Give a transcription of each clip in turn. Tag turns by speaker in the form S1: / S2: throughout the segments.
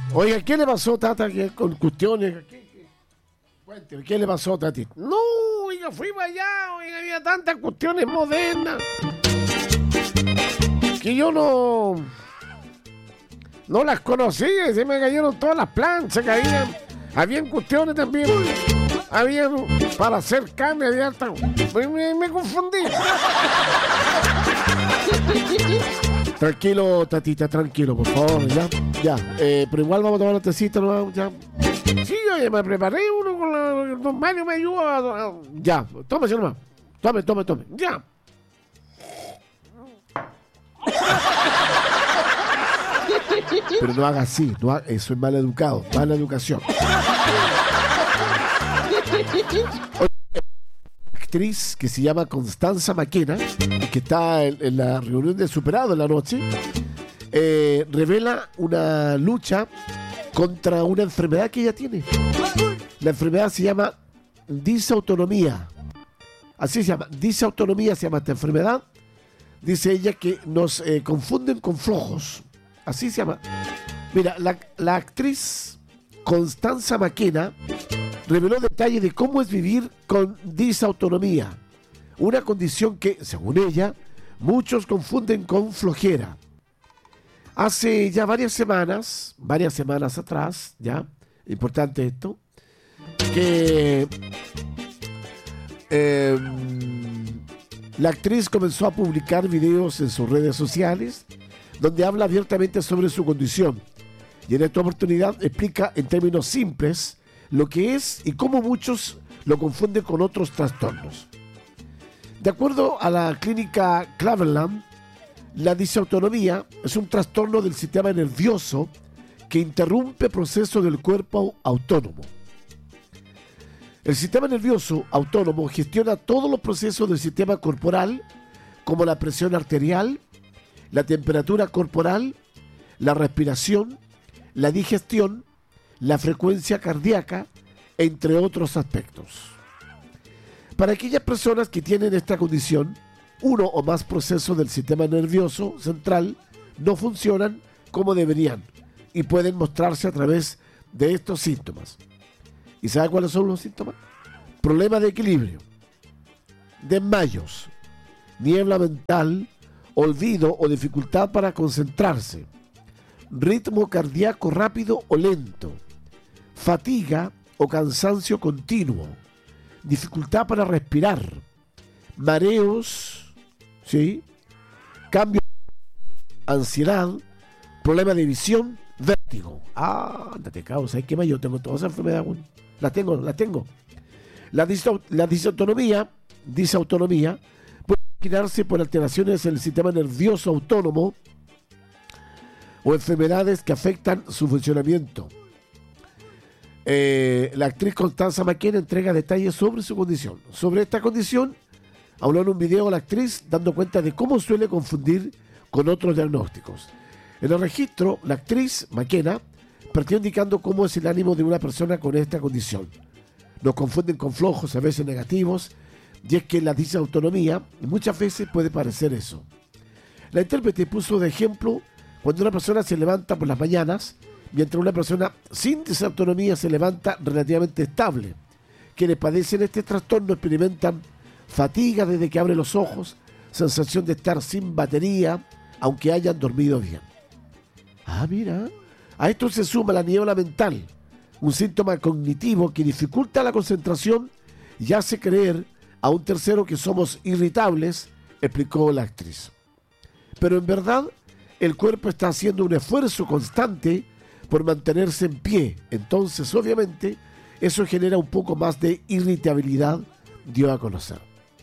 S1: Oiga, ¿qué le pasó, Tata, que con cuestiones? Cuénteme, ¿qué le pasó, Tati? No, oiga, fuimos allá, oiga, había tantas cuestiones modernas que yo no las conocía, se me cayeron todas las plantas, se caían. Habían cuestiones también, había para hacer carne, había harta. Me confundí. Tranquilo, Tatita, tranquilo, por favor, ya. Pero igual vamos a tomar la tecita, ¿no? Ya. Sí, oye, me preparé uno con el don Mario, me ayuda. Ya, tómese nomás. Tome, ya. Pero no haga así, eso es mal educado, mala educación. Actriz que se llama Constanza Maquena, que está en la reunión de Superado en la noche, revela una lucha contra una enfermedad que ella tiene. La enfermedad se llama disautonomía. Así se llama, disautonomía se llama esta enfermedad. Dice ella que nos confunden con flojos. Así se llama. Mira, la actriz Constanza Maquena reveló detalles de cómo es vivir con disautonomía, una condición que, según ella, muchos confunden con flojera. Hace ya varias semanas atrás, ya, importante esto, que la actriz comenzó a publicar videos en sus redes sociales donde habla abiertamente sobre su condición y en esta oportunidad explica en términos simples lo que es y cómo muchos lo confunden con otros trastornos. De acuerdo a la clínica Cleveland, la disautonomía es un trastorno del sistema nervioso que interrumpe procesos del cuerpo autónomo. El sistema nervioso autónomo gestiona todos los procesos del sistema corporal, como la presión arterial, la temperatura corporal, la respiración, la digestión, la frecuencia cardíaca, entre otros aspectos. Para aquellas personas que tienen esta condición, uno o más procesos del sistema nervioso central no funcionan como deberían y pueden mostrarse a través de estos síntomas. ¿Y sabe cuáles son los síntomas? Problema de equilibrio, desmayos, niebla mental, olvido o dificultad para concentrarse, ritmo cardíaco rápido o lento, fatiga o cansancio continuo, dificultad para respirar, mareos, ¿sí? Cambio, ansiedad, problema de visión, vértigo. Ándate, cabrón, ¿sabes qué más? Yo tengo todas esas enfermedades, las tengo. La disautonomía puede originarse por alteraciones en el sistema nervioso autónomo o enfermedades que afectan su funcionamiento. La actriz Constanza Maquena entrega detalles sobre su condición. Sobre esta condición, habló en un video la actriz dando cuenta de cómo suele confundir con otros diagnósticos. En el registro, la actriz Maquena partió indicando cómo es el ánimo de una persona con esta condición. Nos confunden con flojos, a veces negativos, y es que la disautonomía muchas veces puede parecer eso. La intérprete puso de ejemplo cuando una persona se levanta por las mañanas, mientras una persona sin disautonomía se levanta relativamente estable. Quienes padecen este trastorno experimentan fatiga desde que abre los ojos, sensación de estar sin batería, aunque hayan dormido bien. Mira, a esto se suma la niebla mental, un síntoma cognitivo que dificulta la concentración y hace creer a un tercero que somos irritables, explicó la actriz. Pero en verdad, el cuerpo está haciendo un esfuerzo constante por mantenerse en pie, entonces obviamente eso genera un poco más de irritabilidad, dio a conocer.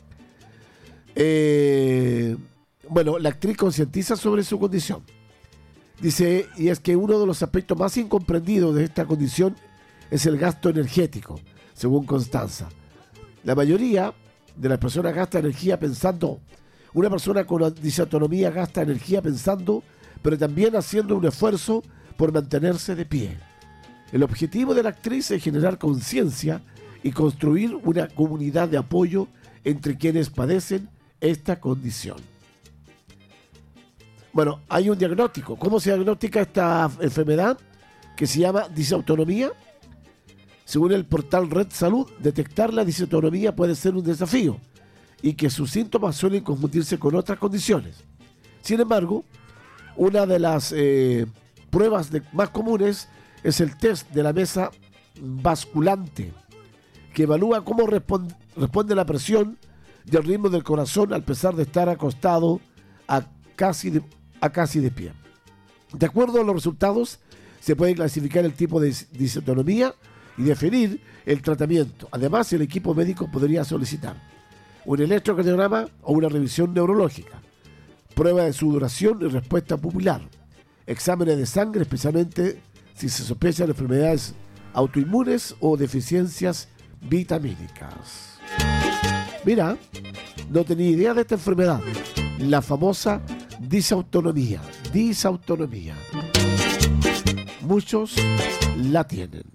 S1: La actriz concientiza sobre su condición. Dice, y es que uno de los aspectos más incomprendidos de esta condición es el gasto energético, según Constanza. La mayoría de las personas gasta energía pensando. Una persona con disautonomía gasta energía pensando, pero también haciendo un esfuerzo por mantenerse de pie. El objetivo de la actriz es generar conciencia y construir una comunidad de apoyo entre quienes padecen esta condición. Bueno, hay un diagnóstico. ¿Cómo se diagnostica esta enfermedad? que se llama disautonomía. Según el portal Red Salud, detectar la disautonomía puede ser un desafío y que sus síntomas suelen confundirse con otras condiciones. Sin embargo, una de las pruebas más comunes es el test de la mesa basculante, que evalúa cómo responde la presión y el ritmo del corazón al pesar de estar acostado a casi de pie. De acuerdo a los resultados, se puede clasificar el tipo de disautonomía y definir el tratamiento. Además, el equipo médico podría solicitar un electrocardiograma o una revisión neurológica, prueba de sudoración y respuesta pupilar, exámenes de sangre, especialmente si se sospechan enfermedades autoinmunes o deficiencias vitamínicas. Mira, no tenía idea de esta enfermedad, la famosa disautonomía. Muchos la tienen.